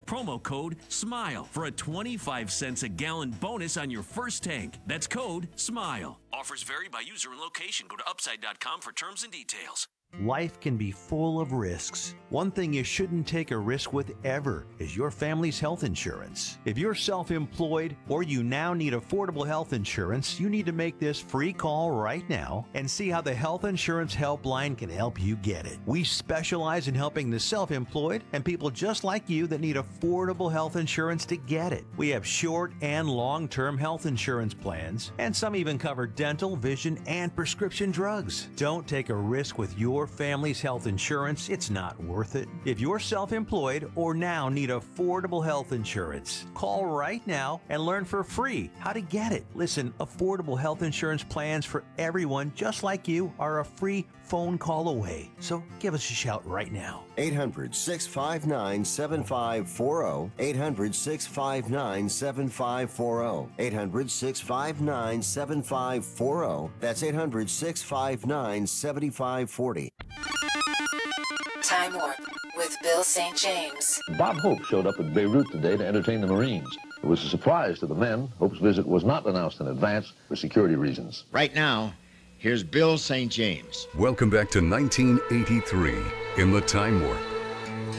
promo code SMILE for a 25 cents a gallon bonus on your first tank. That's code SMILE. Offers vary by user and location. Go to upside.com for terms and details. Life can be full of risks. One thing you shouldn't take a risk with ever is your family's health insurance. If you're self-employed or you now need affordable health insurance, you need to make this free call right now and see how the Health Insurance Helpline can help you get it. We specialize in helping the self-employed and people just like you that need affordable health insurance to get it. We have short and long-term health insurance plans, and some even cover dental, vision, and prescription drugs. Don't take a risk with your family's health insurance. It's not worth it. If you're self-employed or now need affordable health insurance, call right now and learn for free how to get it. Listen, affordable health insurance plans for everyone just like you are a free phone call away. So give us a shout right now. 800-659-7540. 800-659-7540. 800-659-7540. That's 800-659-7540. Time Warp with Bill St. James. Bob Hope showed up at Beirut today to entertain the Marines. It was a surprise to the men. Hope's visit was not announced in advance for security reasons. Right now, here's Bill St. James. Welcome back to 1983 in the Time Warp.